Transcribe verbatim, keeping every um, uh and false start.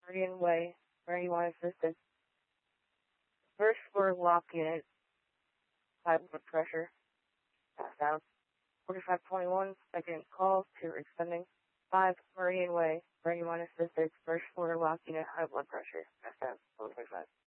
Meridian Way, Brandywine Assisted. First floor lock unit, high blood pressure, passed out. forty-five twenty-one, second call to extending. five Meridian Way, Brandywine Assisted, first floor lock unit, high blood pressure, passed out. forty-five.